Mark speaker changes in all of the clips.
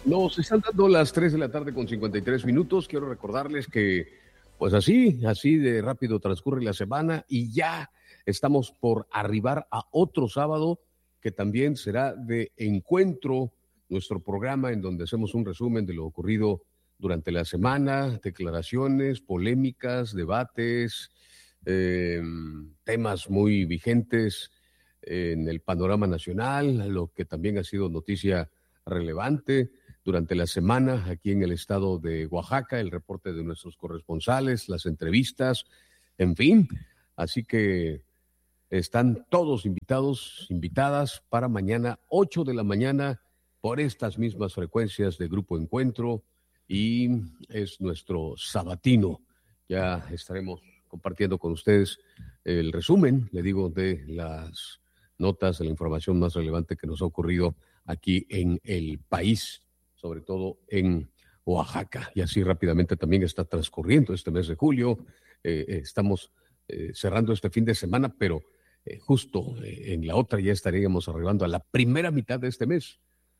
Speaker 1: Nos están dando las 3 de la tarde con 53 minutos. Quiero recordarles que, pues así de rápido transcurre la semana y ya estamos por arribar a otro sábado que también será de encuentro, nuestro programa en donde hacemos un resumen de lo ocurrido durante la semana, declaraciones, polémicas, debates, temas muy vigentes en el panorama nacional, lo que también ha sido noticia relevante durante la semana aquí en el estado de Oaxaca, el reporte de nuestros corresponsales, las entrevistas, en fin. Así que están todos invitados, invitadas para mañana, 8 de la mañana, por estas mismas frecuencias de Grupo Encuentro, y es nuestro sabatino. Ya estaremos compartiendo con ustedes el resumen, le digo, de las notas, de la información más relevante que nos ha ocurrido aquí en el país, sobre todo en Oaxaca. Y así rápidamente también está transcurriendo este mes de julio. Estamos cerrando este fin de semana, pero justo en la otra ya estaríamos arribando a la primera mitad de este mes.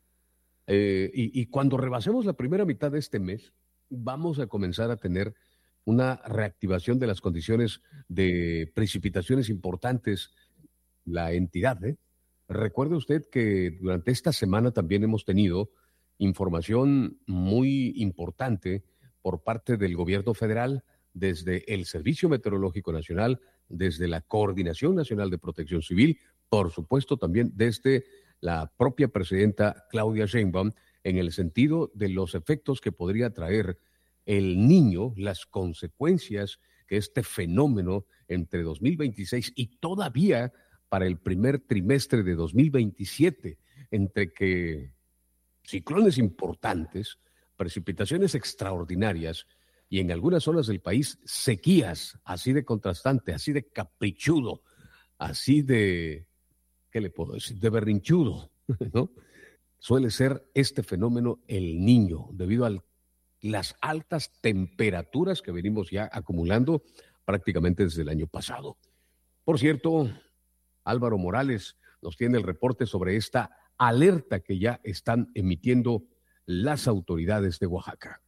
Speaker 1: Y cuando rebasemos la primera mitad de este mes, vamos a comenzar a tener una reactivación de las condiciones de precipitaciones importantes la entidad. Recuerde usted que durante esta semana también hemos tenido información muy importante por parte del gobierno federal, desde el Servicio Meteorológico Nacional, desde la Coordinación Nacional de Protección Civil, por supuesto también desde la propia presidenta Claudia Sheinbaum, en el sentido de los efectos que podría traer el Niño, las consecuencias que este fenómeno entre 2026 y todavía para el primer trimestre de 2027, entre que ciclones importantes, precipitaciones extraordinarias y en algunas zonas del país sequías, así de contrastante, así de caprichudo, así de, ¿qué le puedo decir?, de berrinchudo, ¿no? Suele ser este fenómeno el Niño, debido a las altas temperaturas que venimos ya acumulando prácticamente desde el año pasado. Por cierto, Álvaro Morales nos tiene el reporte sobre esta alerta que ya están emitiendo las autoridades de Oaxaca.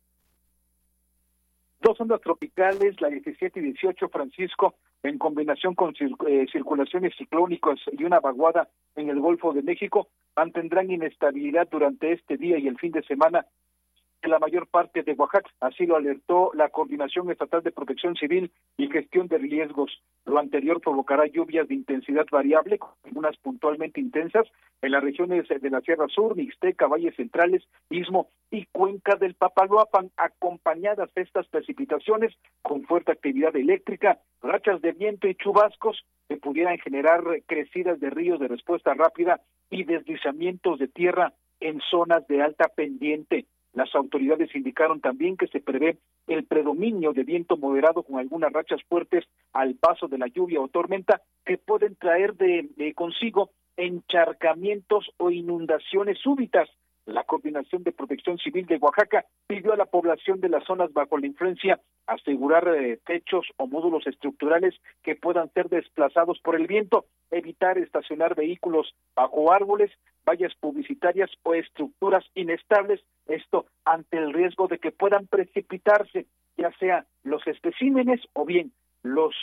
Speaker 2: Dos ondas tropicales, la 17 y 18, Francisco, en combinación con circulaciones ciclónicas y una vaguada en el Golfo de México, mantendrán inestabilidad durante este día y el fin de semana en la mayor parte de Oaxaca. Así lo alertó la Coordinación Estatal de Protección Civil y Gestión de Riesgos. Lo anterior provocará lluvias de intensidad variable, con algunas puntualmente intensas, en las regiones de la Sierra Sur, Mixteca, Valles Centrales, Istmo y Cuenca del Papaloapan, acompañadas de estas precipitaciones con fuerte actividad eléctrica, rachas de viento y chubascos que pudieran generar crecidas de ríos de respuesta rápida y deslizamientos de tierra en zonas de alta pendiente. Las autoridades indicaron también que se prevé el predominio de viento moderado con algunas rachas fuertes al paso de la lluvia o tormenta que pueden traer de consigo encharcamientos o inundaciones súbitas. La Coordinación de Protección Civil de Oaxaca pidió a la población de las zonas bajo la influencia asegurar techos o módulos estructurales que puedan ser desplazados por el viento, evitar estacionar vehículos bajo árboles, vallas publicitarias o estructuras inestables, esto ante el riesgo de que puedan precipitarse, ya sea los especímenes o bien los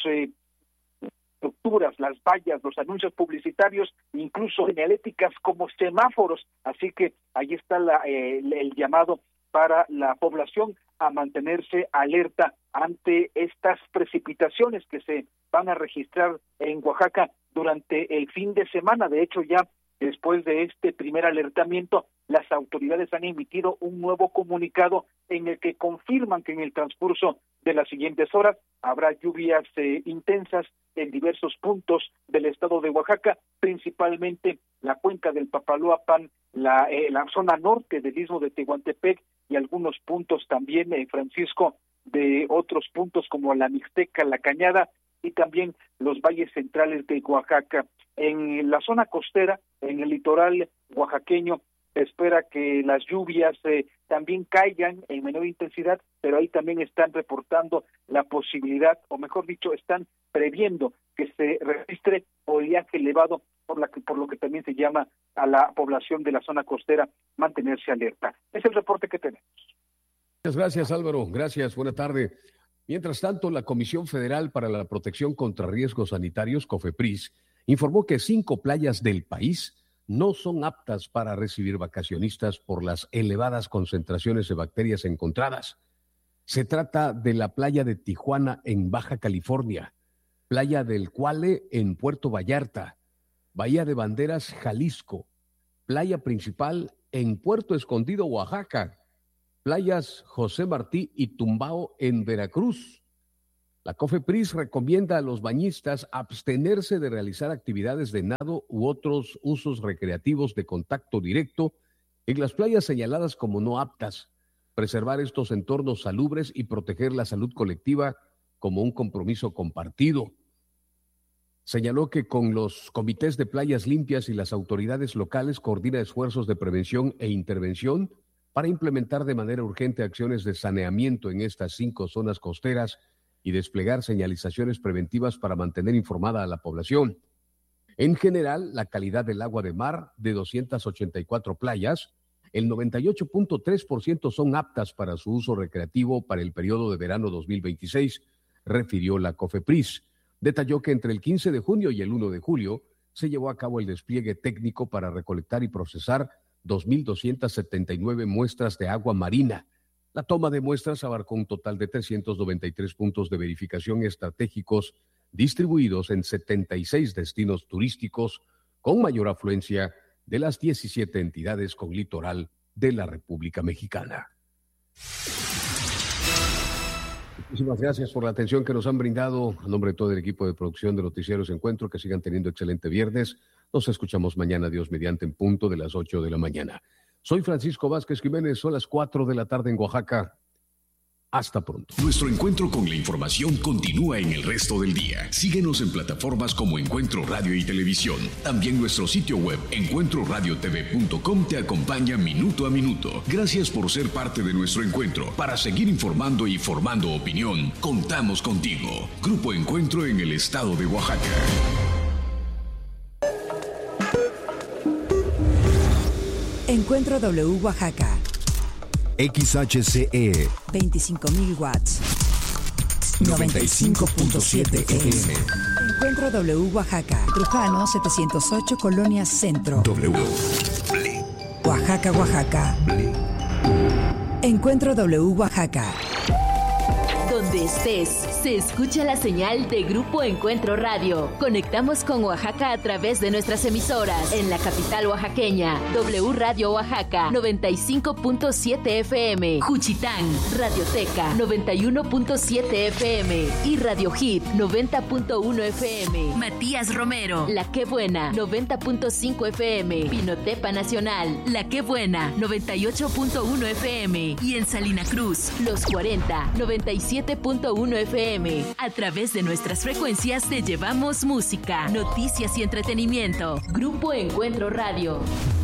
Speaker 2: estructuras, las vallas, los anuncios publicitarios, incluso señaléticas como semáforos. Así que ahí está el llamado para la población a mantenerse alerta ante estas precipitaciones que se van a registrar en Oaxaca durante el fin de semana. De hecho, ya después de este primer alertamiento, las autoridades han emitido un nuevo comunicado en el que confirman que en el transcurso de las siguientes horas habrá lluvias intensas en diversos puntos del estado de Oaxaca, principalmente la cuenca del Papaloapan, la zona norte del istmo de Tehuantepec y algunos puntos también, Francisco, de otros puntos como la Mixteca, la Cañada y también los valles centrales de Oaxaca. En la zona costera, en el litoral oaxaqueño, espera que las lluvias también caigan en menor intensidad, pero ahí también están reportando la posibilidad, o mejor dicho, están previendo que se registre oleaje elevado, por lo que también se llama a la población de la zona costera mantenerse alerta. Es el reporte que tenemos.
Speaker 1: Muchas gracias, Álvaro. Gracias, buena tarde. Mientras tanto, la Comisión Federal para la Protección contra Riesgos Sanitarios, COFEPRIS, informó que 5 playas del país no son aptas para recibir vacacionistas por las elevadas concentraciones de bacterias encontradas. Se trata de la playa de Tijuana en Baja California, playa del Cuale en Puerto Vallarta, Bahía de Banderas, Jalisco, playa principal en Puerto Escondido, Oaxaca, playas José Martí y Tumbao en Veracruz. La COFEPRIS recomienda a los bañistas abstenerse de realizar actividades de nado u otros usos recreativos de contacto directo en las playas señaladas como no aptas, preservar estos entornos salubres y proteger la salud colectiva como un compromiso compartido. Señaló que con los comités de playas limpias y las autoridades locales coordina esfuerzos de prevención e intervención para implementar de manera urgente acciones de saneamiento en estas 5 zonas costeras y desplegar señalizaciones preventivas para mantener informada a la población. En general, la calidad del agua de mar de 284 playas, el 98.3% son aptas para su uso recreativo para el periodo de verano 2026, refirió la COFEPRIS. Detalló que entre el 15 de junio y el 1 de julio se llevó a cabo el despliegue técnico para recolectar y procesar 2.279 muestras de agua marina. La toma de muestras abarcó un total de 393 puntos de verificación estratégicos distribuidos en 76 destinos turísticos con mayor afluencia de las 17 entidades con litoral de la República Mexicana. Muchísimas gracias por la atención que nos han brindado. A nombre de todo el equipo de producción de Noticieros Encuentro, que sigan teniendo excelente viernes. Nos escuchamos mañana, Dios mediante, en punto de las 8 de la mañana. Soy Francisco Vázquez Jiménez, son las 4 de la tarde en Oaxaca. Hasta pronto.
Speaker 3: Nuestro encuentro con la información continúa en el resto del día. Síguenos en plataformas como Encuentro Radio y Televisión. También nuestro sitio web, encuentroradiotv.com, te acompaña minuto a minuto. Gracias por ser parte de nuestro encuentro. Para seguir informando y formando opinión, contamos contigo. Grupo Encuentro en el estado de Oaxaca.
Speaker 4: Encuentro W Oaxaca.
Speaker 5: XHCE
Speaker 4: 25.000 watts.
Speaker 5: 95.7 FM.
Speaker 4: Encuentro W Oaxaca. Trujano 708 Colonia Centro.
Speaker 5: W.
Speaker 4: Oaxaca, Oaxaca. Encuentro W Oaxaca.
Speaker 6: Donde estés, se escucha la señal de Grupo Encuentro Radio. Conectamos con Oaxaca a través de nuestras emisoras. En la capital oaxaqueña, W Radio Oaxaca, 95.7 FM. Juchitán, Radioteca, 91.7 FM. Y Radio Hit, 90.1 FM. Matías Romero, La Qué Buena, 90.5 FM. Pinotepa Nacional, La Qué Buena, 98.1 FM. Y en Salina Cruz, Los 40, 97.1 FM. A través de nuestras frecuencias te llevamos música, noticias y entretenimiento. Grupo Encuentro Radio.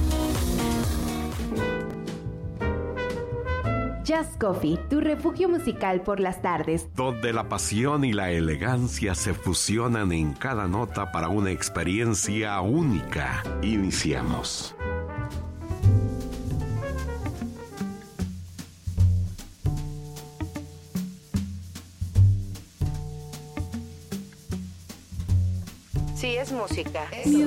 Speaker 7: Jazz Coffee, tu refugio musical por las tardes.
Speaker 8: Donde la pasión y la elegancia se fusionan en cada nota para una experiencia única. Iniciamos.
Speaker 7: Sí, es música.